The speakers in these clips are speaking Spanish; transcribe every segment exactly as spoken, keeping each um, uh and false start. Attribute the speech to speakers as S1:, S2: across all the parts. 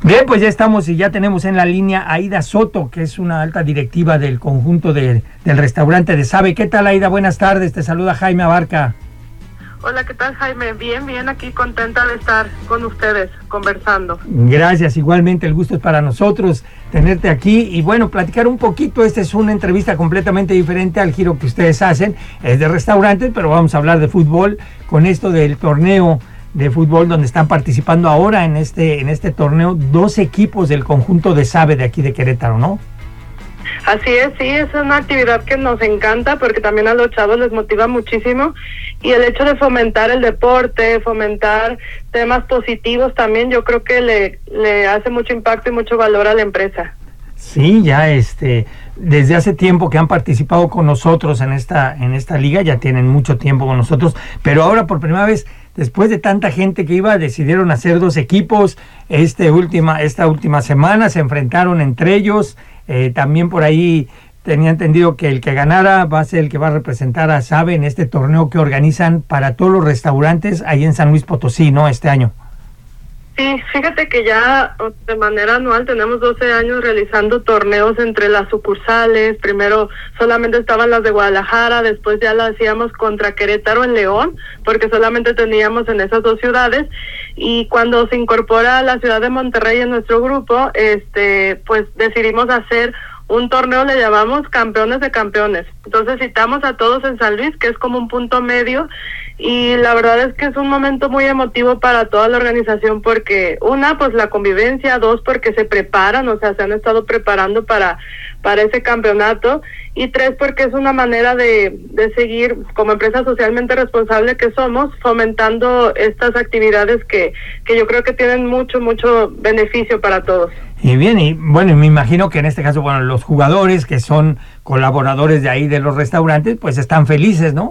S1: Bien, pues ya estamos y ya tenemos en la línea a Aida Soto, que es una alta directiva del conjunto de, del restaurante de Sabe. ¿Qué tal, Aida? Buenas tardes, te saluda Jaime Abarca.
S2: Hola, ¿qué tal, Jaime? Bien, bien, aquí contenta de estar con ustedes conversando.
S1: Gracias, igualmente el gusto es para nosotros tenerte aquí y bueno, platicar un poquito. Esta es una entrevista completamente diferente al giro que ustedes hacen, es de restaurantes, pero vamos a hablar de fútbol con esto del torneo de fútbol donde están participando ahora en este, en este torneo dos equipos del conjunto de Sabe de aquí de Querétaro, ¿no?
S2: Así es, sí, es una actividad que nos encanta porque también a los chavos les motiva muchísimo y el hecho de fomentar el deporte, fomentar temas positivos también, yo creo que le, le hace mucho impacto y mucho valor a la empresa.
S1: Sí, ya este, desde hace tiempo que han participado con nosotros en esta, en esta liga, ya tienen mucho tiempo con nosotros, pero ahora por primera vez, después de tanta gente que iba, decidieron hacer dos equipos. Este última, esta última semana se enfrentaron entre ellos. Eh, también por ahí tenía entendido que el que ganara va a ser el que va a representar a Sabe en este torneo que organizan para todos los restaurantes ahí en San Luis Potosí, ¿no? Este año.
S2: Sí, fíjate que ya de manera anual tenemos doce años realizando torneos entre las sucursales. Primero solamente estaban las de Guadalajara, después ya las hacíamos contra Querétaro en León, porque solamente teníamos en esas dos ciudades. Y cuando se incorpora la ciudad de Monterrey en nuestro grupo, este, pues decidimos hacer un torneo, le llamamos Campeones de Campeones. Entonces citamos a todos en San Luis, que es como un punto medio, y la verdad es que es un momento muy emotivo para toda la organización porque, una, pues la convivencia, dos, porque se preparan, o sea, se han estado preparando para, para ese campeonato, y tres, porque es una manera de, de seguir, como empresa socialmente responsable que somos, fomentando estas actividades que, que yo creo que tienen mucho, mucho beneficio para todos.
S1: Y bien, y bueno, me imagino que en este caso, bueno, los jugadores que son colaboradores de ahí de los restaurantes, pues están felices, ¿no?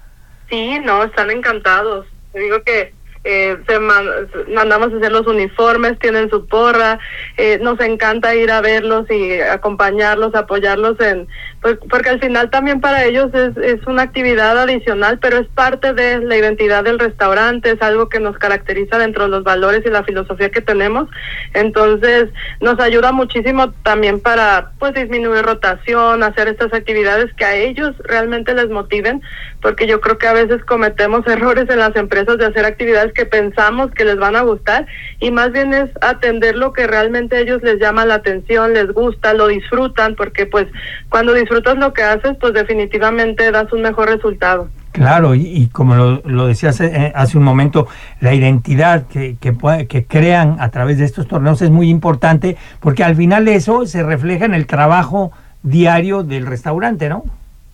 S2: Sí, no, están encantados. Te digo que eh, se man, mandamos a hacer los uniformes, tienen su porra, eh, nos encanta ir a verlos y acompañarlos, apoyarlos en, pues porque al final también para ellos es, es una actividad adicional, pero es parte de la identidad del restaurante, es algo que nos caracteriza dentro de los valores y la filosofía que tenemos. Entonces nos ayuda muchísimo también para pues disminuir rotación, hacer estas actividades que a ellos realmente les motiven, porque yo creo que a veces cometemos errores en las empresas de hacer actividades que pensamos que les van a gustar y más bien es atender lo que realmente a ellos les llama la atención, les gusta, lo disfrutan, porque pues cuando disfrutas lo que haces, pues definitivamente das un mejor resultado.
S1: Claro, y, y como lo, lo decías hace, hace un momento, la identidad que, que, que crean a través de estos torneos es muy importante, porque al final eso se refleja en el trabajo diario del restaurante, ¿no?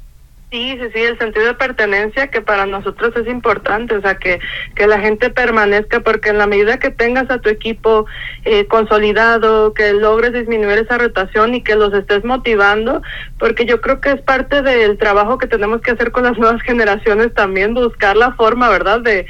S2: Sí, sí, sí, el sentido de pertenencia que para nosotros es importante, o sea, que, que la gente permanezca, porque en la medida que tengas a tu equipo eh, consolidado, que logres disminuir esa rotación y que los estés motivando, porque yo creo que es parte del trabajo que tenemos que hacer con las nuevas generaciones también, buscar la forma, ¿verdad?, de,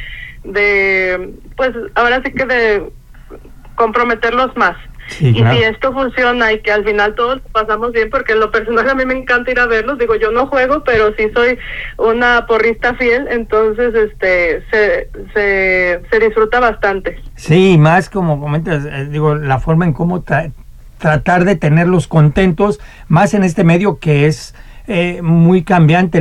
S2: de pues ahora sí que de comprometerlos más. Sí, y claro. Si esto funciona y que al final todos pasamos bien, porque en lo personal a mí me encanta ir a verlos, digo, yo no juego, pero sí soy una porrista fiel, entonces este se, se, se disfruta bastante.
S1: Sí, más como comentas, eh, digo, la forma en cómo tra tratar de tenerlos contentos, más en este medio que es eh, muy cambiante.